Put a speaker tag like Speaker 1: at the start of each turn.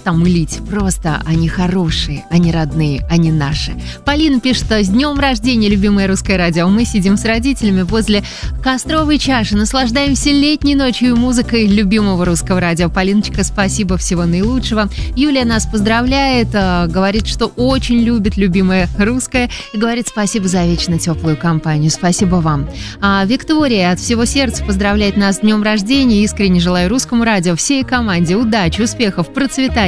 Speaker 1: там илить. Просто они хорошие, они родные, они наши. Полина пишет, что с днем рождения, любимое русское радио. Мы сидим с родителями возле костровой чаши, наслаждаемся летней ночью и музыкой любимого русского радио. Полиночка, спасибо, всего наилучшего. Юлия нас поздравляет, говорит, что очень любит любимое русское и говорит спасибо за вечно теплую компанию. Спасибо вам. Виктория от всего сердца поздравляет нас с днем рождения. Искренне желаю русскому радио, всей команде удачи, успехов, процветания.